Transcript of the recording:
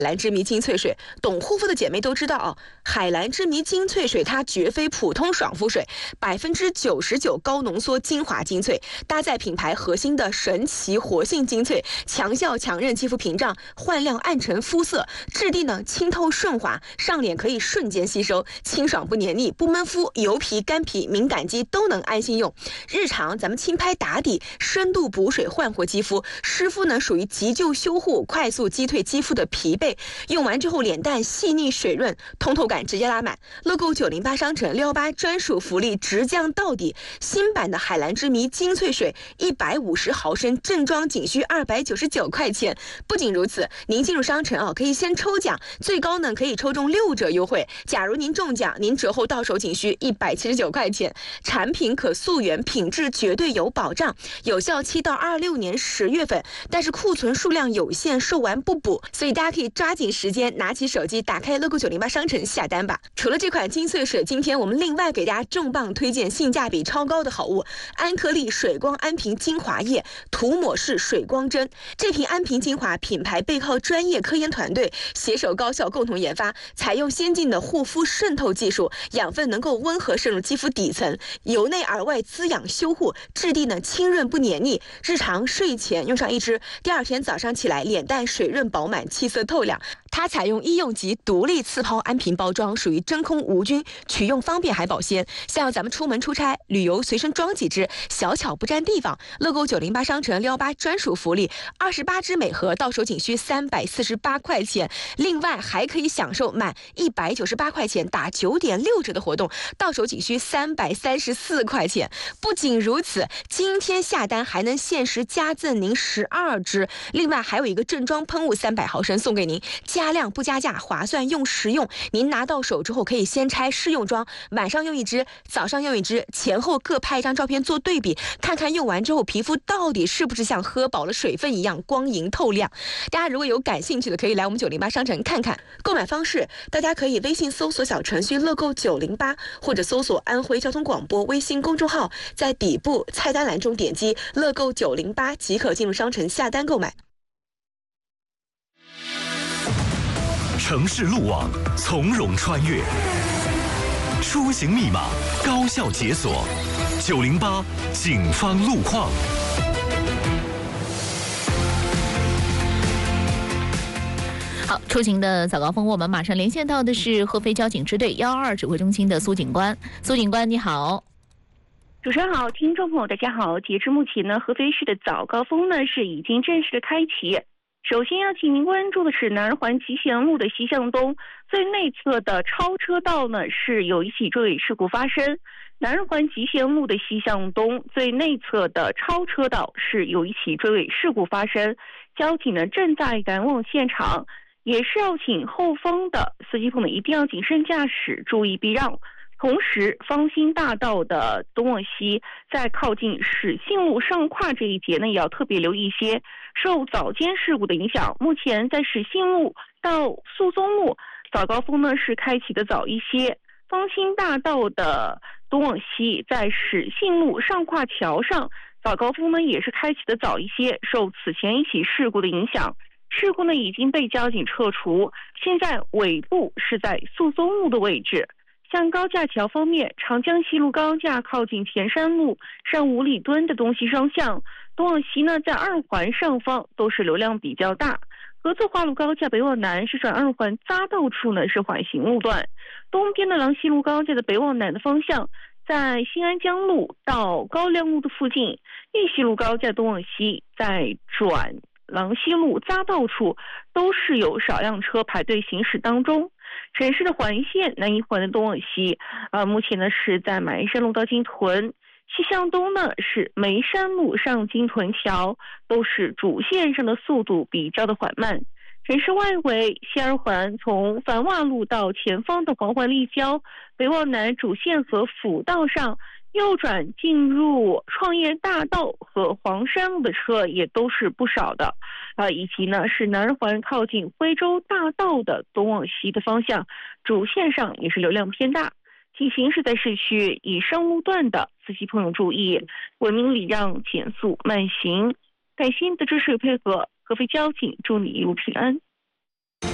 兰之谜精粹水，懂护肤的姐妹都知道哦。海蓝之谜精粹水它绝非普通爽肤水，99%高浓缩精华精粹，搭载品牌核心的神奇活性精粹，强效强韧肌肤屏障，焕亮暗沉肤色，质地呢清透顺滑，上脸可以瞬间吸收，清爽不黏腻，不闷肤，油皮、干皮、敏感肌都能安心用。日常咱们轻拍打底，深度补水焕活肌肤，湿敷呢属于急救修护，快速击退肌肤的疲惫。用完之后脸蛋细腻水润，通透感直接拉满。乐购908商城618专属福利直降到底，新版的海蓝之谜精粹水150毫升正装仅需299块钱。不仅如此，您进入商城可以先抽奖，最高呢可以抽中6折优惠。假如您中奖，您折后到手仅需179块钱。产品可溯源，品质绝对有保障，有效期到26年10月份，但是库存数量有限，售完不补，所以大家可以抓紧时间拿起手机，打开乐购908商城下单吧。除了这款精粹水，今天我们另外给大家重磅推荐性价比超高的好物——安颗粒水光安瓶精华液涂抹式水光针。这瓶安瓶精华品牌背靠专业科研团队，携手高校共同研发，采用先进的护肤渗透技术，养分能够温和渗入肌肤底层，由内而外滋养修护，质地呢清润不黏腻。日常睡前用上一支，第二天早上起来脸蛋水润饱满，气色透亮。它采用医用级独立次抛安瓶包装，属于真空无菌，取用方便还保鲜。像咱们出门出差、旅游随身装几支，小巧不占地方。乐购908商城618专属福利，28支每盒，到手仅需348块钱。另外还可以享受满198块钱打9.6折的活动，到手仅需334块钱。不仅如此，今天下单还能限时加赠您12支，另外还有一个正装喷雾300毫升送给您，加量不加价，划算又实用。您拿到手之后可以先拆试用装，晚上用一支，早上用一支，前后各拍一张照片做对比，看看用完之后皮肤到底是不是像喝饱了水分一样光莹透亮。大家如果有感兴趣的，可以来我们908商城看看。购买方式，大家可以微信搜索小程序乐购908，或者搜索安徽交通广播微信公众号，在底部菜单栏中点击乐购908即可进入商城下单购买。 城市路网从容穿越，出行密码高效解锁。908警方路况。 好，出行的早高峰，我们马上连线到的是合肥交警支队122指挥中心的苏警官。苏警官，你好。 主持人好，听众朋友大家好。截至目前呢，合肥市的早高峰呢是已经正式的开启。首先要请您关注的是南二环集贤路的西向东最内侧的超车道呢是有一起追尾事故发生。南二环集贤路的西向东最内侧的超车道是有一起追尾事故发生，交警呢正在赶往现场，也是要请后方的司机朋友一定要谨慎驾驶，注意避让。同时，方兴大道的东往西，在靠近始信路上跨这一节呢，也要特别留意一些。受早间事故的影响，目前在始信路到肃宗路早高峰呢是开启的早一些。方兴大道的东往西，在始信路上跨桥上早高峰呢也是开启的早一些。受此前一起事故的影响，事故呢已经被交警撤除，现在尾部是在肃宗路的位置。像高架桥方面，长江西路高架靠近田山路上5里墩的东西双向，东往西呢在2环上方都是流量比较大。合作花路高架北往南是转2环匝道处呢是缓行路段，东边的郎西路高架的北往南的方向，在新安江路到高亮路的附近，义西路高架东往西在转郎西路匝道处都是有少量车排队行驶当中。城市的环线南一环的东往西，目前呢是在马鞍山路到金屯，西向东呢是眉山路上金屯桥，都是主线上的速度比较的缓慢。城市外围西2环从繁华路到前方的黄环立交，北往南主线和辅道上右转进入创业大道和黄山路的车也都是不少的，以及呢是南二环靠近徽州大道的东往西的方向，主线上也是流量偏大。请行驶在市区以上路段的司机朋友注意，文明礼让，减速慢行。感谢您的支持与配合，合肥交警祝你一路平安。